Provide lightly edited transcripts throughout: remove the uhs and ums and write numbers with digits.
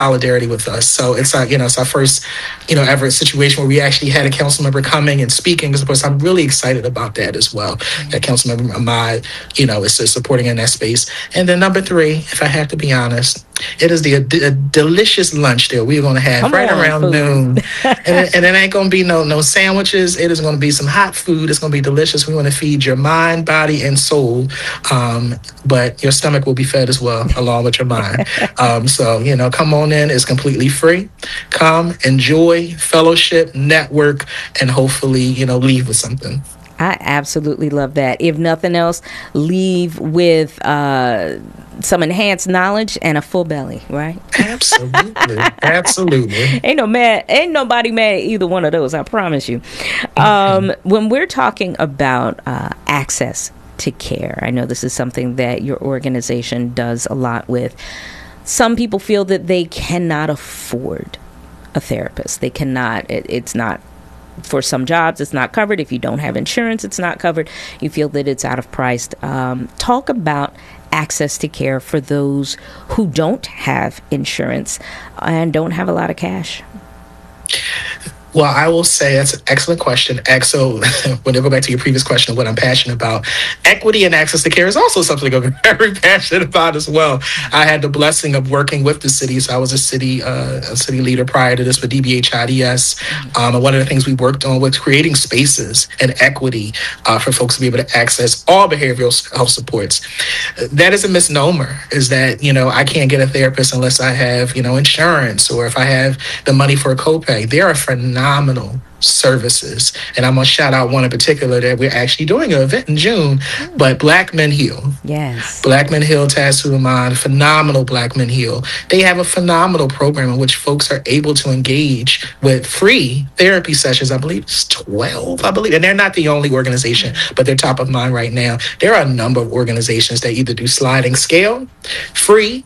solidarity with us. So it's our first, ever situation where we actually had a council member coming and speaking. Of course, I'm really excited about that as well. That council member Ahmad, is supporting in that space. And then number three, if I have to be honest, it is a delicious lunch that we're going to have around noon. And it ain't going to be no sandwiches. It is going to be some hot food. It's going to be delicious. We want to feed your mind, body, and soul. But your stomach will be fed as well, along with your mind. So, come on in. It's completely free. Come, enjoy, fellowship, network, and hopefully, leave with something. I absolutely love that. If nothing else, leave with some enhanced knowledge and a full belly, right? Absolutely. Absolutely. Ain't nobody mad at either one of those, I promise you. When we're talking about access to care, I know this is something that your organization does a lot with. Some people feel that they cannot afford a therapist. They cannot, it's not, for some jobs, it's not covered. If you don't have insurance, it's not covered. You feel that it's out of price. Talk about access to care for those who don't have insurance and don't have a lot of cash. Well, I will say that's an excellent question. So when I go back to your previous question of what I'm passionate about, equity and access to care is also something I'm very passionate about as well. I had the blessing of working with the city. So I was a city leader prior to this with DBHIDS. And one of the things we worked on was creating spaces and equity for folks to be able to access all behavioral health supports. That is a misnomer, is that, I can't get a therapist unless I have, insurance, or if I have the money for a copay. There are phenomenal services. And I'm going to shout out one in particular that we're actually doing an event in June, but Black Men Heal. Yes. Black Men Heal, Tattoo Iman, phenomenal Black Men Heal. They have a phenomenal program in which folks are able to engage with free therapy sessions. I believe it's 12, and they're not the only organization, but they're top of mind right now. There are a number of organizations that either do sliding scale, free,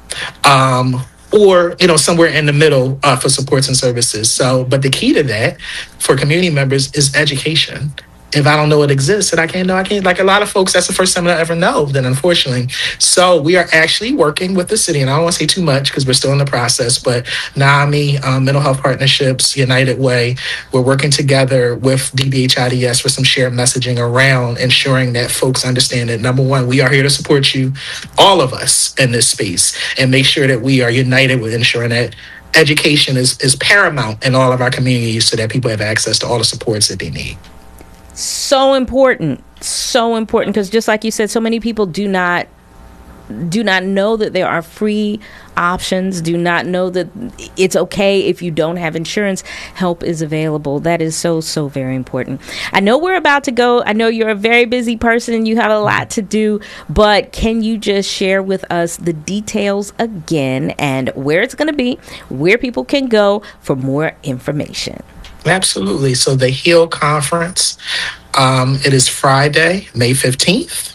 or somewhere in the middle for supports and services. So, but the key to that for community members is education. If I don't know it exists, and I can't. Like a lot of folks, that's the first time I ever know. Then, unfortunately, so we are actually working with the city, and I don't want to say too much because we're still in the process. But NAMI, Mental Health Partnerships, United Way, we're working together with DBHIDS for some shared messaging around ensuring that folks understand that, number one, we are here to support you, all of us in this space, and make sure that we are united with ensuring that education is paramount in all of our communities, so that people have access to all the supports that they need. So important, because just like you said, so many people do not know that there are free options, do not know that it's okay if you don't have insurance. Help is available. That is so very important. I know we're about to go. I know you're a very busy person. You have a lot to do, but can you just share with us the details again and where it's going to be, where people can go for more information? Absolutely. So the HEAL Conference, it is Friday, May 15th,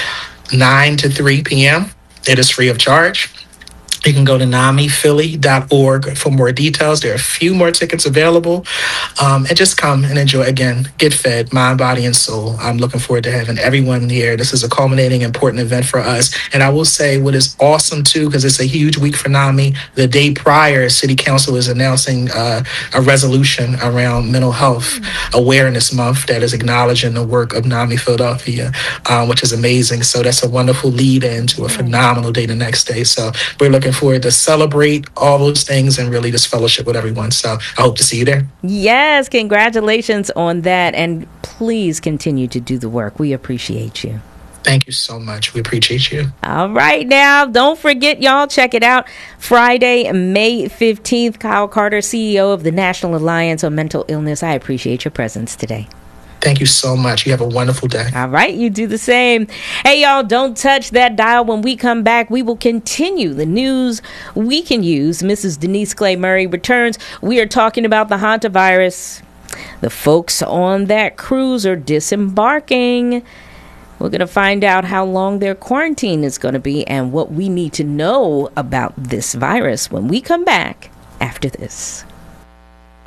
9 to 3 p.m. It is free of charge. You can go to namiphilly.org for more details. There are a few more tickets available. And just come and enjoy. Again, get fed, mind, body, and soul. I'm looking forward to having everyone here. This is a culminating, important event for us. And I will say what is awesome, too, because it's a huge week for NAMI. The day prior, City Council is announcing a resolution around Mental Health Awareness Month that is acknowledging the work of NAMI Philadelphia, which is amazing. So that's a wonderful lead-in to a phenomenal day the next day. So we're looking forward to celebrate all those things and really just fellowship with everyone. So I hope to see you there. Yes, congratulations on that. And please continue to do the work. We appreciate you. Thank you so much. We appreciate you. All right, now, don't forget, y'all, check it out. Friday, May 15th, Kyle Carter, CEO of the National Alliance on Mental Illness. I appreciate your presence today. Thank you so much. You have a wonderful day. All right, you do the same. Hey, y'all, don't touch that dial. When we come back, we will continue the news we can use. Mrs. Denise Clay Murray returns. We are talking about the hantavirus. The folks on that cruise are disembarking. We're going to find out how long their quarantine is going to be and what we need to know about this virus when we come back after this.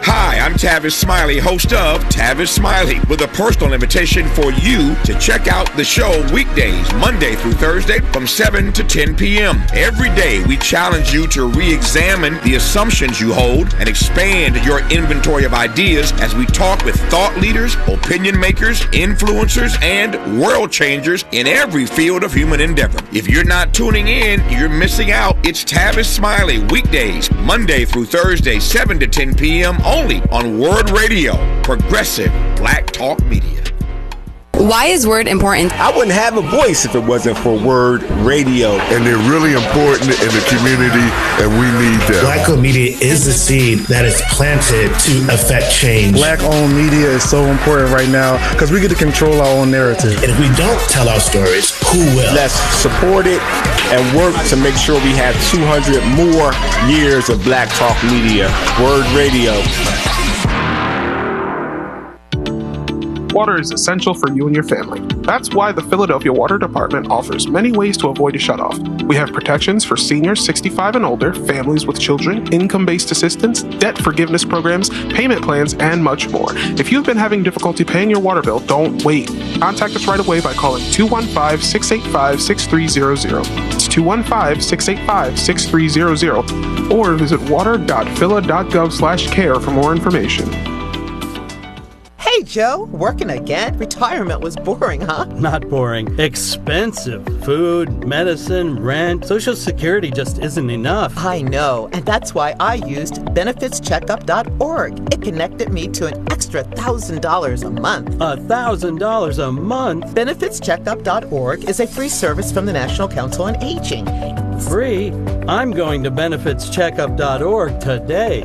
Hi, I'm Tavis Smiley, host of Tavis Smiley, with a personal invitation for you to check out the show weekdays, Monday through Thursday from 7 to 10 p.m. Every day, we challenge you to re-examine the assumptions you hold and expand your inventory of ideas as we talk with thought leaders, opinion makers, influencers, and world changers in every field of human endeavor. If you're not tuning in, you're missing out. It's Tavis Smiley, weekdays, Monday through Thursday, 7 to 10 p.m. only on Word Radio, progressive Black Talk Media. Why is Word important? I wouldn't have a voice if it wasn't for Word Radio. And they're really important in the community, and we need them. Black-owned media is the seed that is planted to affect change. Black-owned media is so important right now because we get to control our own narrative. And if we don't tell our stories, who will? Let's support it and work to make sure we have 200 more years of Black Talk Media. Word Radio. Water is essential for you and your family. That's why the Philadelphia Water Department offers many ways to avoid a shutoff. We have protections for seniors 65 and older, families with children, income-based assistance, debt forgiveness programs, payment plans, and much more. If you've been having difficulty paying your water bill, don't wait. Contact us right away by calling 215-685-6300. It's 215-685-6300, or visit water.phila.gov/care for more information. Hey, Joe, working again? Retirement was boring, huh? Not boring. Expensive. Food, medicine, rent. Social Security just isn't enough. I know, and that's why I used benefitscheckup.org. It connected me to an extra $1,000 a month. $1,000 a month? Benefitscheckup.org is a free service from the National Council on Aging. Free? I'm going to benefitscheckup.org today.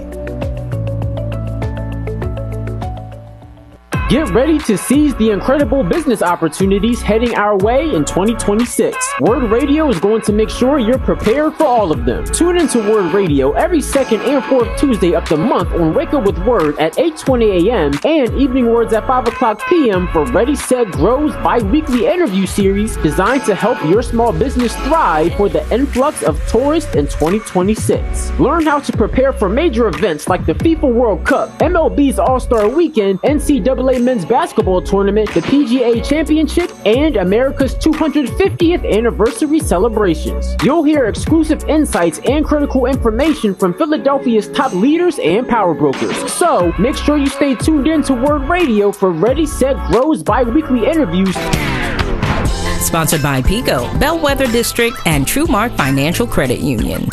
Get ready to seize the incredible business opportunities heading our way in 2026. Word Radio is going to make sure you're prepared for all of them. Tune into Word Radio every second and fourth Tuesday of the month on Wake Up with Word at 8:20 a.m. and Evening Words at 5 o'clock p.m. for Ready, Set, Grow's bi-weekly interview series designed to help your small business thrive for the influx of tourists in 2026. Learn how to prepare for major events like the FIFA World Cup, MLB's All-Star Weekend, NCAA Men's Basketball Tournament, the PGA Championship, and America's 250th anniversary celebrations. You'll hear exclusive insights and critical information from Philadelphia's top leaders and power brokers. So, make sure you stay tuned in to Word Radio for Ready, Set, Grow's bi-weekly interviews. Sponsored by PICO, Bellwether District, and TrueMark Financial Credit Union.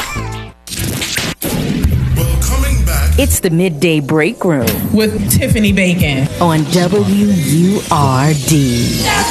It's the Midday Break Room with Tiffany Bacon on WURD.